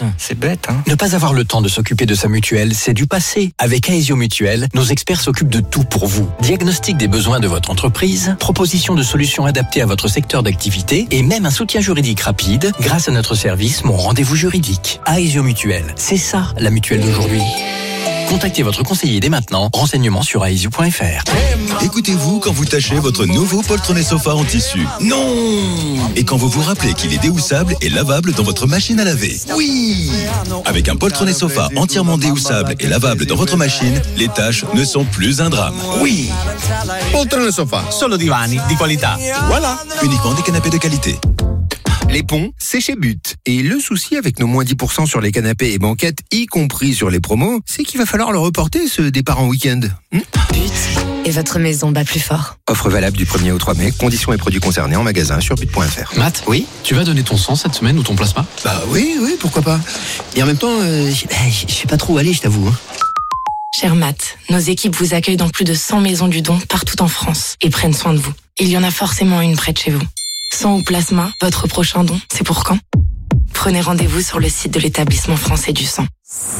c'est bête, hein. Ne pas avoir le temps de s'occuper de sa mutuelle, c'est du passé. Avec Aesio Mutuelle, nos experts s'occupent de tout pour vous. Diagnostic des besoins de votre entreprise, proposition de solutions adaptées à votre secteur d'activité et même un soutien juridique rapide grâce à notre service Mon Rendez-vous Juridique. Aesio Mutuelle, c'est ça la mutuelle d'aujourd'hui. Contactez votre conseiller dès maintenant. Renseignements sur aesio.fr. Écoutez-vous quand vous tâchez votre nouveau poltronnet sofa en tissu. Non. Et quand vous vous rappelez qu'il est déhoussable et lavable dans votre machine à laver. Oui. Avec un poltronnet sofa entièrement déhoussable et lavable dans votre machine, les tâches ne sont plus un drame. Oui. Poltronnet sofa, solo divani di qualità. Voilà. Uniquement des canapés de qualité. Les ponts, c'est chez But. Et le souci avec nos moins 10% sur les canapés et banquettes, y compris sur les promos, c'est qu'il va falloir le reporter, ce départ en week-end. But et votre maison bat plus fort. Offre valable du 1er au 3 mai. Conditions et produits concernés en magasin sur but.fr. Matt, oui, tu vas donner ton sang cette semaine ou ton plasma ? Bah oui, pourquoi pas. Et en même temps, je sais pas trop où aller, je t'avoue. Cher Matt, nos équipes vous accueillent dans plus de 100 maisons du don partout en France et prennent soin de vous. Il y en a forcément une près de chez vous. Sang ou plasma, votre prochain don, c'est pour quand ? Prenez rendez-vous sur le site de l'établissement français du sang.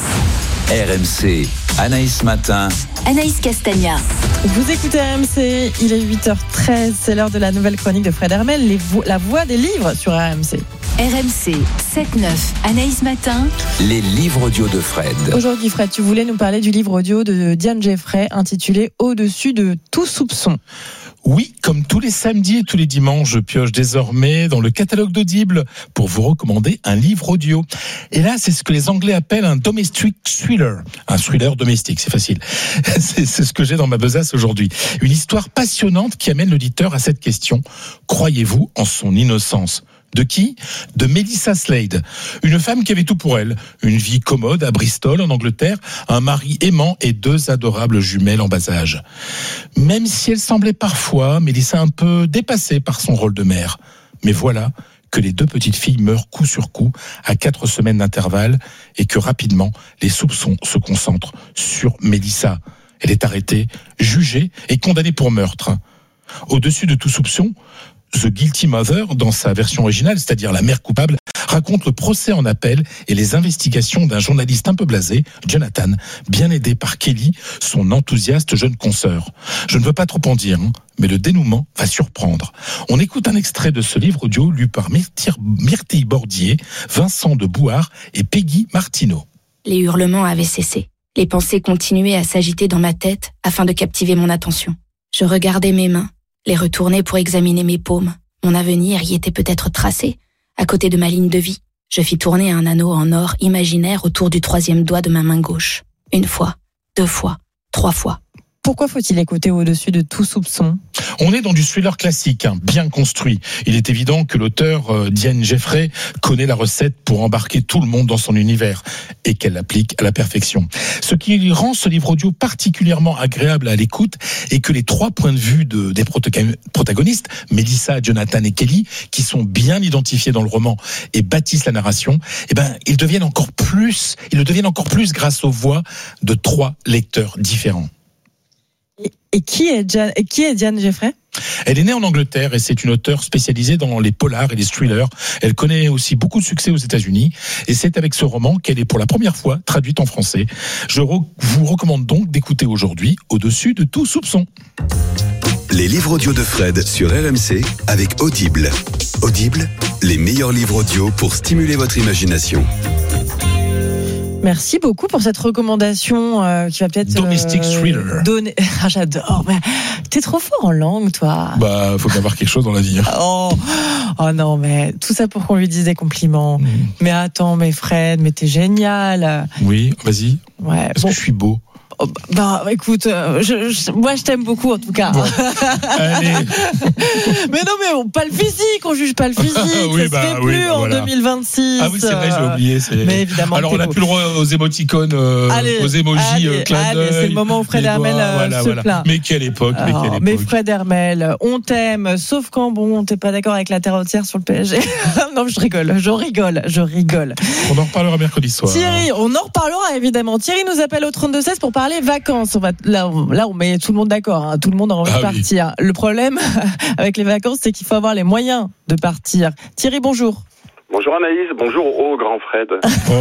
RMC, Anaïs Matin. Anaïs Castagna. Vous écoutez RMC, il est 8h13, c'est l'heure de la nouvelle chronique de Fred Hermel, la voix des livres sur RMC. RMC 7-9, Anaïs Matin. Les livres audio de Fred. Aujourd'hui Fred, tu voulais nous parler du livre audio de Diane Jeffrey intitulé Au-dessus de tout soupçon. Oui, comme tous les samedis et tous les dimanches, je pioche désormais dans le catalogue d'Audible pour vous recommander un livre audio. Et là, c'est ce que les Anglais appellent un domestic thriller. Un thriller domestique, c'est facile. C'est ce que j'ai dans ma besace aujourd'hui. Une histoire passionnante qui amène l'auditeur à cette question. Croyez-vous en son innocence ? De qui ? De Melissa Slade, une femme qui avait tout pour elle, une vie commode à Bristol en Angleterre, un mari aimant et 2 adorables jumelles en bas âge. Même si elle semblait parfois, Melissa, un peu dépassée par son rôle de mère. Mais voilà que les 2 petites filles meurent coup sur coup à 4 semaines d'intervalle et que rapidement les soupçons se concentrent sur Melissa. Elle est arrêtée, jugée et condamnée pour meurtre. Au-dessus de tout soupçon, The Guilty Mother, dans sa version originale, c'est-à-dire la mère coupable, raconte le procès en appel et les investigations d'un journaliste un peu blasé, Jonathan, bien aidé par Kelly, son enthousiaste jeune consoeur. Je ne veux pas trop en dire, mais le dénouement va surprendre. On écoute un extrait de ce livre audio lu par Myrtille Bordier, Vincent de Bouard et Peggy Martineau. Les hurlements avaient cessé. Les pensées continuaient à s'agiter dans ma tête afin de captiver mon attention. Je regardais mes mains, les retournais pour examiner mes paumes. Mon avenir y était peut-être tracé, à côté de ma ligne de vie. Je fis tourner un anneau en or imaginaire autour du 3e doigt de ma main gauche. 1 fois, 2 fois, 3 fois. Pourquoi faut-il écouter Au-dessus de tout soupçon ? On est dans du thriller classique, bien construit. Il est évident que l'auteur Diane Jeffrey connaît la recette pour embarquer tout le monde dans son univers et qu'elle l'applique à la perfection. Ce qui rend ce livre audio particulièrement agréable à l'écoute est que les 3 points de vue des protagonistes, Melissa, Jonathan et Kelly, qui sont bien identifiés dans le roman et bâtissent la narration, ils le deviennent encore plus grâce aux voix de 3 lecteurs différents. Et qui est Diane Jeffrey ? Elle est née en Angleterre et c'est une auteure spécialisée dans les polars et les thrillers. Elle connaît aussi beaucoup de succès aux États-Unis et c'est avec ce roman qu'elle est pour la première fois traduite en français. Je vous recommande donc d'écouter aujourd'hui Au-dessus de tout soupçon. Les livres audio de Fred sur RMC avec Audible. Audible, les meilleurs livres audio pour stimuler votre imagination. Merci beaucoup pour cette recommandation qui va peut-être... Domestic thriller. J'adore. Mais t'es trop fort en langue, toi. Faut bien avoir quelque chose dans la vie. Oh non, mais tout ça pour qu'on lui dise des compliments. Mais attends, mais Fred, mais t'es génial. Oui, vas-y. Ouais. Est-ce que je suis beau ? Écoute, moi je t'aime beaucoup en tout cas. Bon. Allez. Mais non, pas le physique, on juge pas le physique. Oui, ça se fait plus en 2026. Ah oui, c'est vrai, j'ai oublié. Mais évidemment. Alors on n'a plus le droit aux émoticônes, aux emojis, clin d'œil. C'est le moment où Fred Hermel se plaint. Mais quelle époque, mais Fred Hermel, on t'aime, sauf quand t'es pas d'accord avec la terre entière sur le PSG. Non, je rigole. On en reparlera mercredi soir. Thierry, on en reparlera évidemment. Thierry nous appelle au 32-16 pour parler vacances. Là, on met tout le monde d'accord. Tout le monde a envie de partir. Oui. Le problème avec les vacances, c'est qu'il faut avoir les moyens de partir. Thierry, bonjour. Bonjour Anaïs, bonjour au grand Fred.